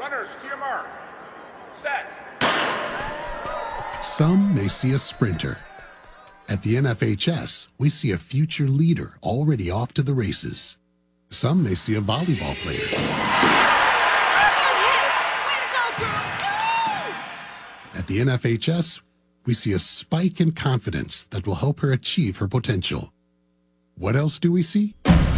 Runners to your mark. Set. Some may see a sprinter. At the NFHS, we see a future leader already off to the races. Some may see a volleyball player. At the NFHS, we see a spike in confidence that will help her achieve her potential. What else do we see?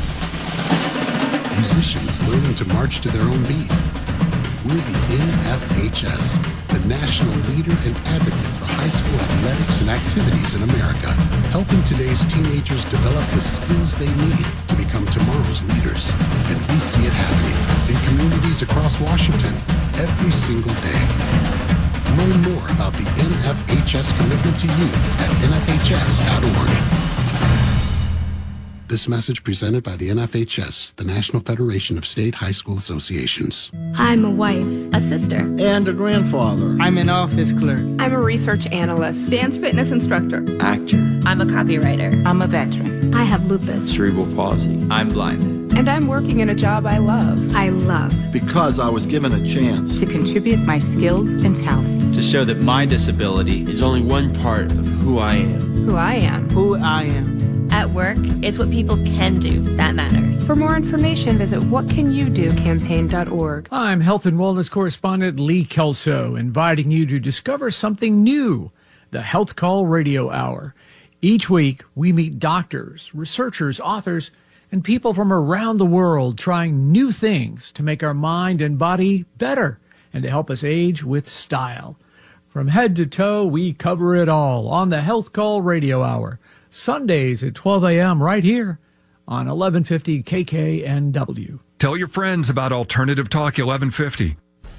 Musicians learning to march to their own beat. We're the NFHS, the national leader and advocate for high school athletics and activities in America, helping today's teenagers develop the skills they need to become tomorrow's leaders. And we see it happening in communities across Washington every single day. Learn more about the NFHS commitment to youth at nfhs.org. This message presented by the NFHS, the National Federation of State High School Associations. I'm a wife, a sister, and a grandfather. I'm an office clerk. I'm a research analyst, dance fitness instructor, actor. I'm a copywriter. I'm a veteran. I have lupus, cerebral palsy. I'm blind. And I'm working in a job I love. I love. Because I was given a chance to contribute my skills and talents. To show that my disability is only one part of who I am. Who I am. Who I am. At work, it's what people can do that matters. For more information, visit whatcanyoudocampaign.org. I'm health and wellness correspondent Lee Kelso, inviting you to discover something new, the Health Call Radio Hour. Each week, we meet doctors, researchers, authors, and people from around the world trying new things to make our mind and body better and to help us age with style. From head to toe, we cover it all on the Health Call Radio Hour. Sundays at 12 a.m. right here on 1150 KKNW. Tell your friends about Alternative Talk 1150.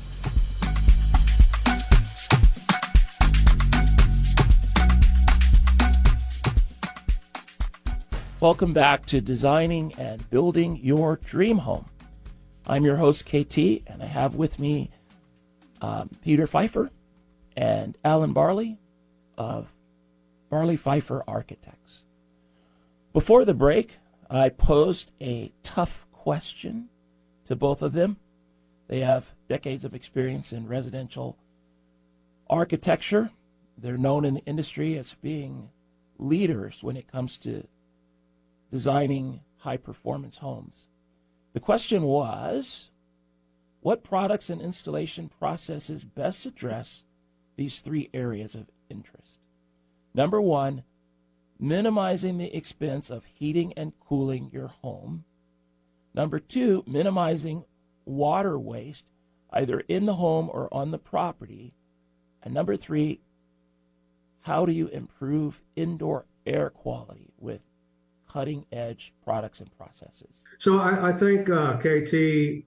Welcome back to Designing and Building Your Dream Home. I'm your host, KT, and I have with me Peter Pfeiffer and Alan Barley of Barley Pfeiffer Architects. Before the break, I posed a tough question to both of them. They have decades of experience in residential architecture. They're known in the industry as being leaders when it comes to designing high-performance homes. The question was, what products and installation processes best address these three areas of interest? Number one, minimizing the expense of heating and cooling your home. Number two, minimizing water waste, either in the home or on the property. And number three, how do you improve indoor air quality with cutting-edge products and processes? So I think, KT,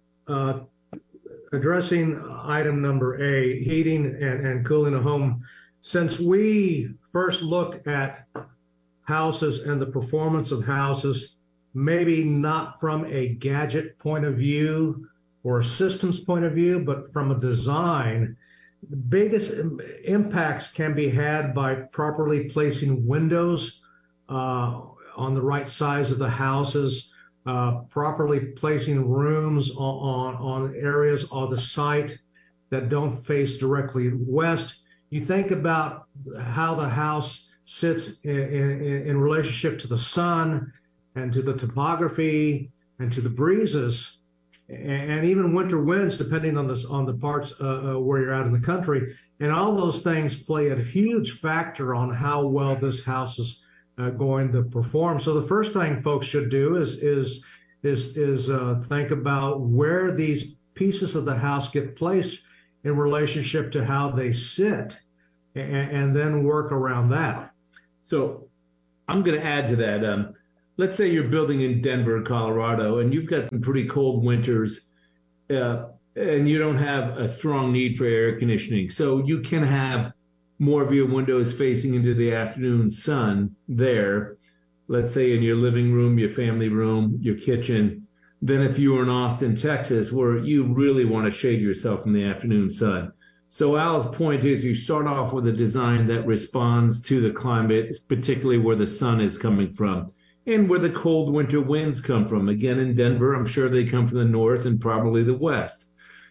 addressing item number A, heating and cooling a home, since we first look at houses and the performance of houses, maybe not from a gadget point of view or a systems point of view, but from a design, the biggest impacts can be had by properly placing windows on the right size of the houses, properly placing rooms on areas of the site that don't face directly west. You think about how the house sits in relationship to the sun and to the topography and to the breezes and even winter winds, depending on the parts where you're out in the country. And all those things play a huge factor on how well this house is going to perform. So the first thing folks should do is think about where these pieces of the house get placed in relationship to how they sit, and then work around that. So I'm going to add to that. Let's say you're building in Denver, Colorado, and you've got some pretty cold winters, and you don't have a strong need for air conditioning. So you can have more of your windows facing into the afternoon sun there, let's say in your living room, your family room, your kitchen, than if you were in Austin, Texas, where you really want to shade yourself from the afternoon sun. So Al's point is you start off with a design that responds to the climate, particularly where the sun is coming from and where the cold winter winds come from. Again, in Denver, I'm sure they come from the north and probably the west.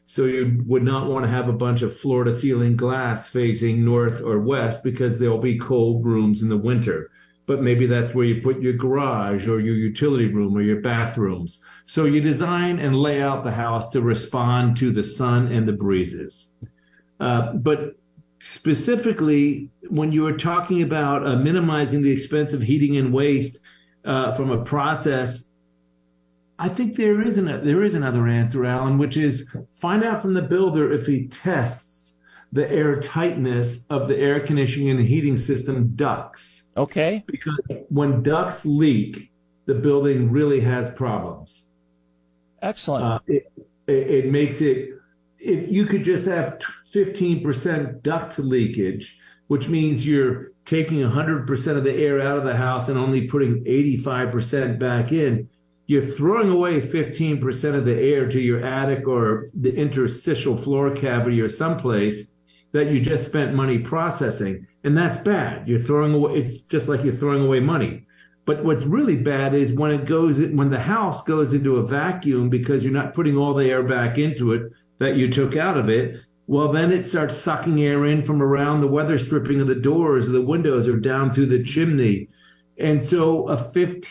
So you would not want to have a bunch of floor to ceiling glass facing north or west because there'll be cold rooms in the winter. But maybe that's where you put your garage or your utility room or your bathrooms. So you design and lay out the house to respond to the sun and the breezes. But specifically, when you are talking about minimizing the expense of heating and waste from a process, I think there is another answer, Alan, which is find out from the builder if he tests the air tightness of the air conditioning and the heating system ducts. Okay. Because when ducts leak, the building really has problems. Excellent. It makes it, if you could just have 15% duct leakage, which means you're taking 100% of the air out of the house and only putting 85% back in, you're throwing away 15% of the air to your attic or the interstitial floor cavity or someplace that you just spent money processing. And that's bad. You're throwing away, it's just like you're throwing away money. But what's really bad is when the house goes into a vacuum because you're not putting all the air back into it that you took out of it, well, then it starts sucking air in from around the weather stripping of the doors or the windows or down through the chimney. And so a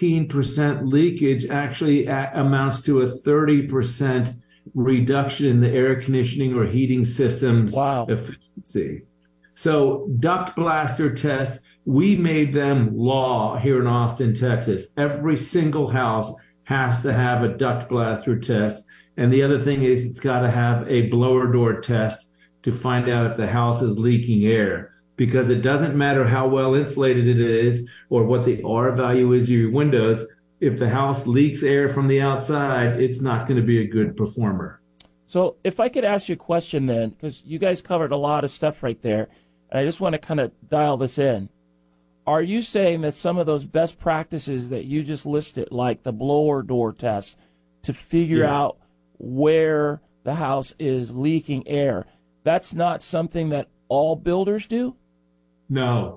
15% leakage actually amounts to a 30% reduction in the air conditioning or heating system's efficiency. So duct blaster tests, we made them law here in Austin, Texas. Every single house has to have a duct blaster test. And the other thing is it's got to have a blower door test to find out if the house is leaking air. Because it doesn't matter how well insulated it is or what the R value is of your windows. If the house leaks air from the outside, it's not going to be a good performer. So if I could ask you a question then, because you guys covered a lot of stuff right there, and I just want to kind of dial this in. Are you saying that some of those best practices that you just listed, like the blower door test, to figure out where the house is leaking air, that's not something that all builders do? No.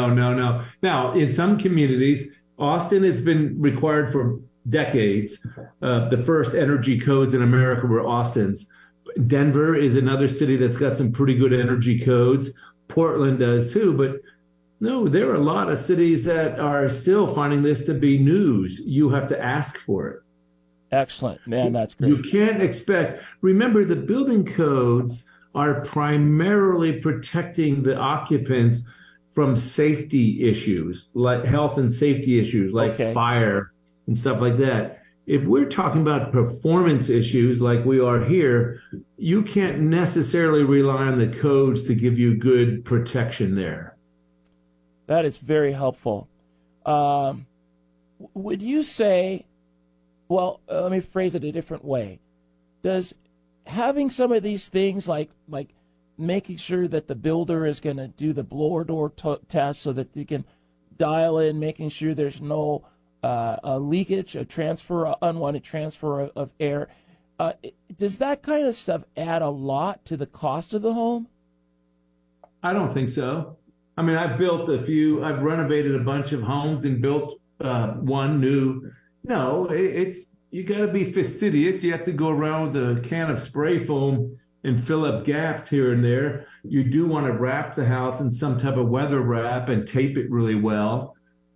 Now, in some communities, Austin, it's been required for decades. The first energy codes in America were Austin's. Denver is another city that's got some pretty good energy codes. Portland does too. But no, there are a lot of cities that are still finding this to be news. You have to ask for it. Excellent. Man, that's great. You can't expect. Remember, the building codes are primarily protecting the occupants from safety issues, like health and safety issues, like fire and stuff like that. If we're talking about performance issues like we are here, you can't necessarily rely on the codes to give you good protection there. That is very helpful. Would you say, well, let me phrase it a different way. Does having some of these things like making sure that the builder is going to do the blower door test so that you can dial in, making sure there's no a leakage, unwanted transfer of air. Does that kind of stuff add a lot to the cost of the home? I don't think so. I mean, I've renovated a bunch of homes and built one new. No, you got to be fastidious. You have to go around with a can of spray foam and fill up gaps here and there. You do want to wrap the house in some type of weather wrap and tape it really well.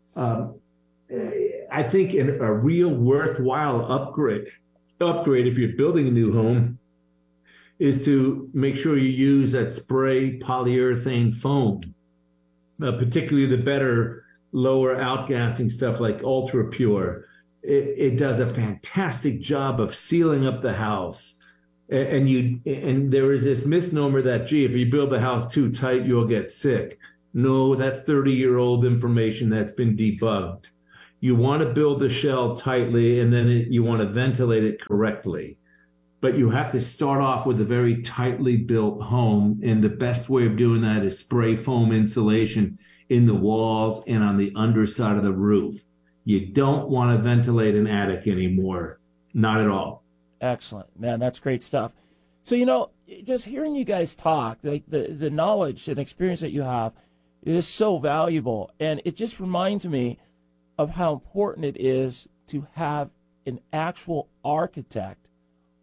I think a real worthwhile upgrade if you're building a new home is to make sure you use that spray polyurethane foam, particularly the better lower outgassing stuff like Ultra Pure. It does a fantastic job of sealing up the house. And there is this misnomer that, gee, if you build the house too tight, you'll get sick. No, that's 30-year-old information that's been debunked. You want to build the shell tightly, and then you want to ventilate it correctly. But you have to start off with a very tightly built home, and the best way of doing that is spray foam insulation in the walls and on the underside of the roof. You don't want to ventilate an attic anymore. Not at all. Excellent. Man, that's great stuff. So, just hearing you guys talk, the knowledge and experience that you have is so valuable. And it just reminds me of how important it is to have an actual architect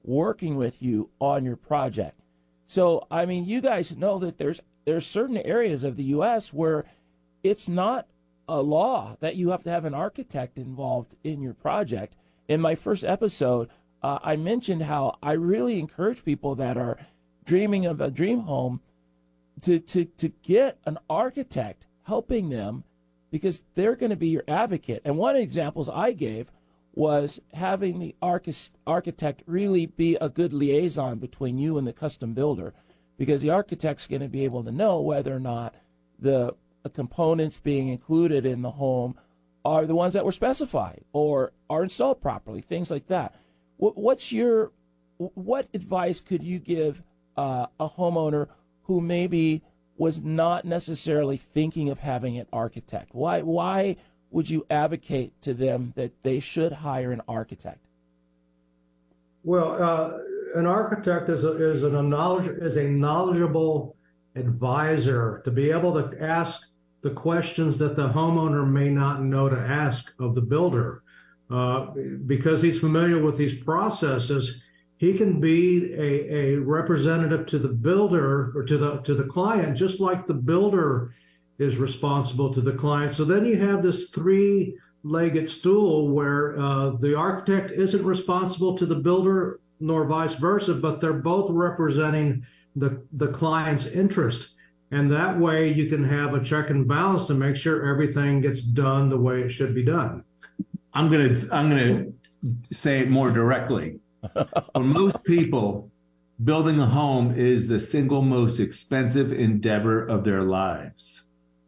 working with you on your project. So, I mean, you guys know that there's certain areas of the U.S. where it's not a law that you have to have an architect involved in your project. In my first episode, I mentioned how I really encourage people that are dreaming of a dream home to get an architect helping them, because they're going to be your advocate. And one of the examples I gave was having the architect really be a good liaison between you and the custom builder, because the architect's going to be able to know whether or not the components being included in the home are the ones that were specified or are installed properly, things like that. What advice could you give a homeowner who maybe was not necessarily thinking of having an architect? Why would you advocate to them that they should hire an architect? Well, an architect is a knowledgeable advisor to be able to ask the questions that the homeowner may not know to ask of the builder. Because he's familiar with these processes, he can be a representative to the builder or to the client, just like the builder is responsible to the client. So then you have this three-legged stool where the architect isn't responsible to the builder nor vice versa, but they're both representing the client's interest. And that way you can have a check and balance to make sure everything gets done the way it should be done. I'm gonna say it more directly. For most people, building a home is the single most expensive endeavor of their lives.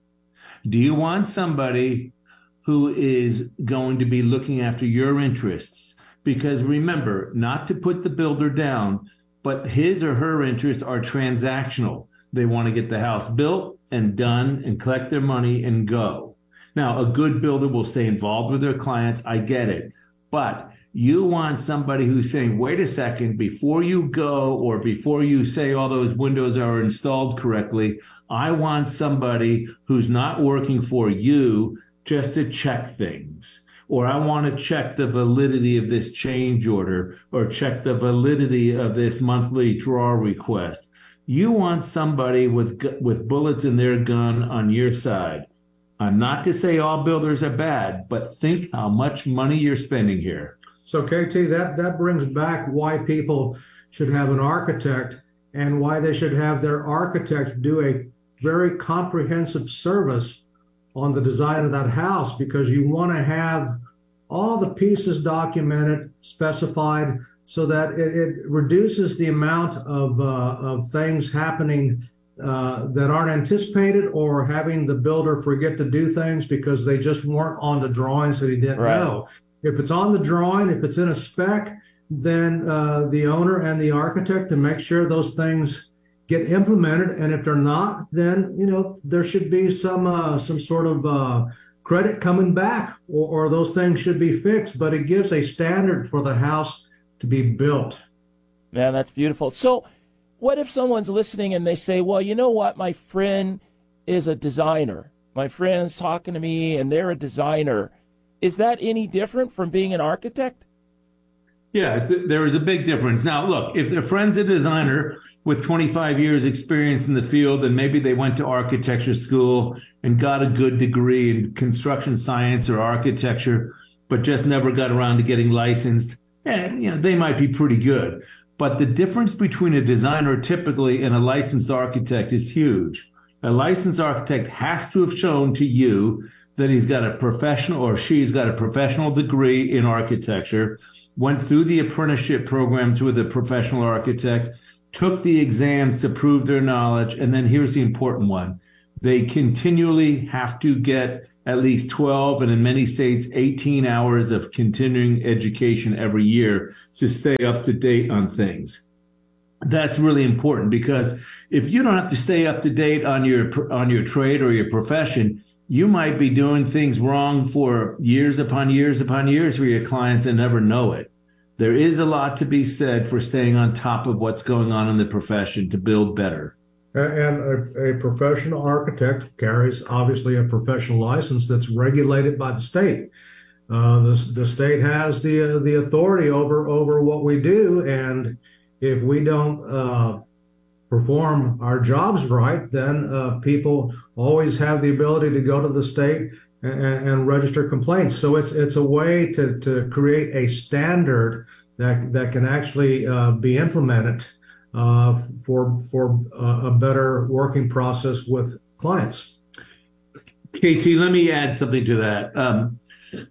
Do you want somebody who is going to be looking after your interests? Because remember, not to put the builder down, but his or her interests are transactional. They want to get the house built and done and collect their money and go. Now, a good builder will stay involved with their clients. I get it. But you want somebody who's saying, wait a second, before you go or before you say all those windows are installed correctly, I want somebody who's not working for you just to check things. Or I want to check the validity of this change order or check the validity of this monthly draw request. You want somebody with bullets in their gun on your side. Not to say all builders are bad, but think how much money you're spending here. So KT, that brings back why people should have an architect and why they should have their architect do a very comprehensive service on the design of that house, because you want to have all the pieces documented, specified, so that it reduces the amount of things happening that aren't anticipated, or having the builder forget to do things because they just weren't on the drawings that he didn't know. If it's on the drawing, if it's in a spec, then the owner and the architect to make sure those things get implemented. And if they're not, then there should be some sort of credit coming back, or those things should be fixed. But it gives a standard for the house to be built. Man, that's beautiful. So what if someone's listening and they say, well, you know what? My friend is a designer. My friend is talking to me and they're a designer. Is that any different from being an architect? Yeah, there is a big difference. Now, look, if their friend's a designer with 25 years experience in the field, and maybe they went to architecture school and got a good degree in construction science or architecture, but just never got around to getting licensed, and they might be pretty good. But the difference between a designer typically and a licensed architect is huge. A licensed architect has to have shown to you that he's got a professional, or she's got a professional degree in architecture, went through the apprenticeship programs with a professional architect, took the exams to prove their knowledge, and then here's the important one. They continually have to get at least 12, and in many states, 18 hours of continuing education every year to stay up to date on things. That's really important, because if you don't have to stay up to date on your trade or your profession, you might be doing things wrong for years upon years upon years for your clients and never know it. There is a lot to be said for staying on top of what's going on in the profession to build better. And a professional architect carries, obviously, a professional license that's regulated by the state. The state has the authority over what we do, and if we don't perform our jobs right, then people always have the ability to go to the state and register complaints. So it's a way to create a standard that can actually be implemented for a better working process with clients. KT, let me add something to that. Let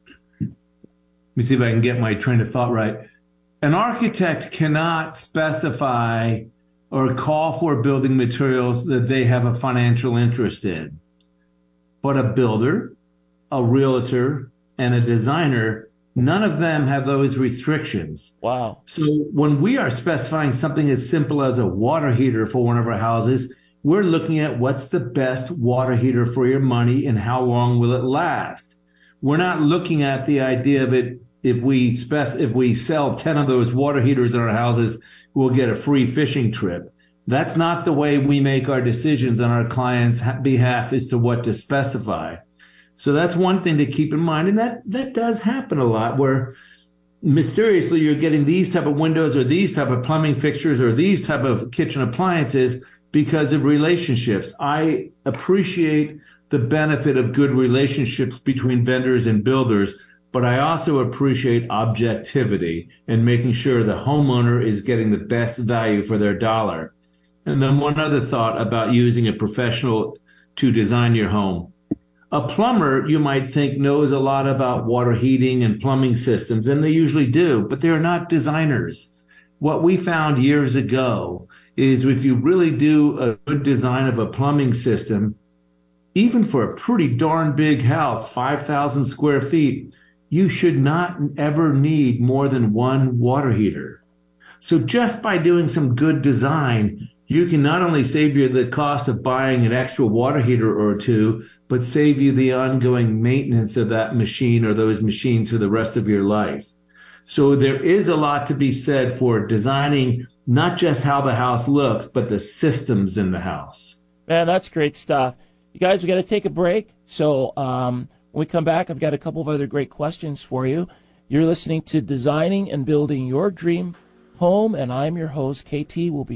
me see if I can get my train of thought right. An architect cannot specify or call for building materials that they have a financial interest in. But a builder, a realtor, and a designer, none of them have those restrictions. Wow. So when we are specifying something as simple as a water heater for one of our houses, we're looking at what's the best water heater for your money and how long will it last. We're not looking at the idea of it, if we sell 10 of those water heaters in our houses, we'll get a free fishing trip. That's not the way we make our decisions on our clients' behalf as to what to specify. So that's one thing to keep in mind. And that does happen a lot, where mysteriously you're getting these type of windows or these type of plumbing fixtures or these type of kitchen appliances because of relationships. I appreciate the benefit of good relationships between vendors and builders, but I also appreciate objectivity and making sure the homeowner is getting the best value for their dollar. And then one other thought about using a professional to design your home. A plumber, you might think, knows a lot about water heating and plumbing systems, and they usually do, but they're not designers. What we found years ago is if you really do a good design of a plumbing system, even for a pretty darn big house, 5,000 square feet, you should not ever need more than one water heater. So just by doing some good design, you can not only save you the cost of buying an extra water heater or two, but save you the ongoing maintenance of that machine or those machines for the rest of your life. So there is a lot to be said for designing not just how the house looks, but the systems in the house. Man, that's great stuff. You guys, we got to take a break. So when we come back, I've got a couple of other great questions for you. You're listening to Designing and Building Your Dream Home, and I'm your host, KT. We'll be